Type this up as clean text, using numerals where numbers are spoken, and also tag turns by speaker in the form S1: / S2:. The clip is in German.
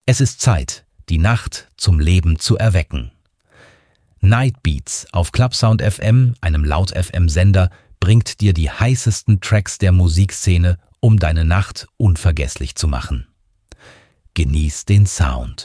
S1: Es ist Zeit, die Nacht zum Leben zu erwecken. Night Beats auf Clubsound FM, einem Laut-FM-Sender, bringt dir die heißesten Tracks der Musikszene, um deine Nacht unvergesslich zu machen. Genieß den Sound.